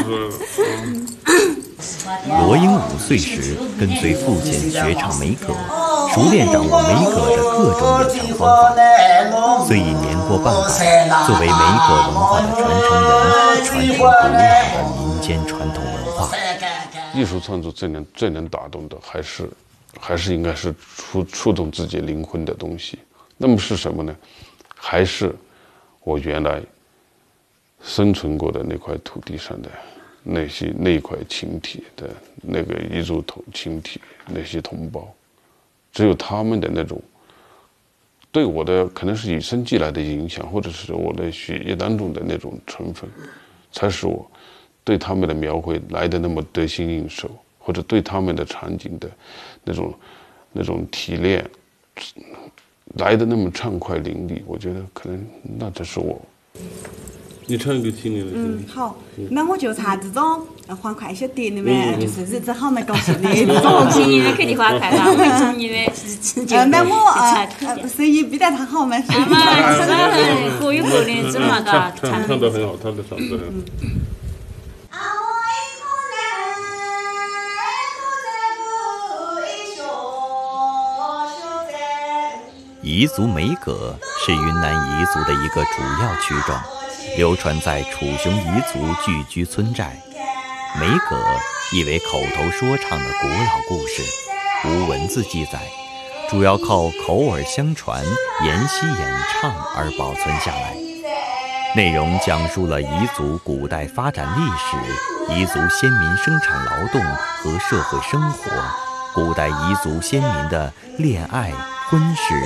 罗英5岁时跟随父亲学唱梅歌，熟练掌握梅歌的各种演唱方法，虽已年过半百，作为梅歌文化的传承人，传承古老的民间传统文化。 艺术创作最能打动的，还是应该是触动自己灵魂的东西。那么是什么呢？还是我原来生存过的那块土地上的那一块群体的那个彝族群体，那些同胞，只有他们的那种对我的可能是与生俱来的影响，或者是我的血液当中的那种成分，才使我对他们的描绘来的那么得心应手，或者对他们的场景的那种提炼来的那么畅快淋漓。我觉得可能那只是我。 你唱一个听你的。 好，那我就唱这种欢快一些点的嘛，就是日子好蛮高兴的这种。 听你的肯定欢快啦，我们听你的是那我声音比较他好嘛，声音各有各的这么个唱得很好，他的唱得很好。 彝族梅歌是云南彝族的一个主要曲种，流传在楚雄彝族聚居村寨。梅歌意为口头说唱的古老故事，无文字记载，主要靠口耳相传、沿袭演唱而保存下来。内容讲述了彝族古代发展历史、彝族先民生产劳动和社会生活、古代彝族先民的恋爱、婚事、